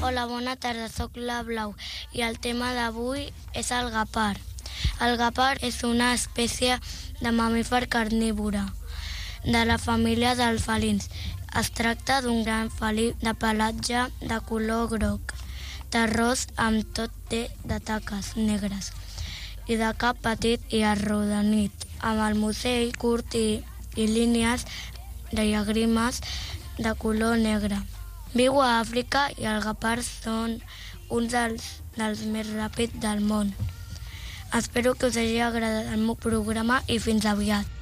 Hola, bona tarda, sóc la Blau i el tema d'avui és el guepard. El guepard és una espècie de mamífer carnívora de la família dels felins. Es tracta d'un gran felí de pelatge de color groc, terrós amb tot de taques negres i de cap petit i arrodonit, amb el musell curt i línies de llàgrimes de color negre. Viu a Àfrica i els guepards són uns dels més ràpids del món. Espero que us hagi agradat el meu programa i fins aviat.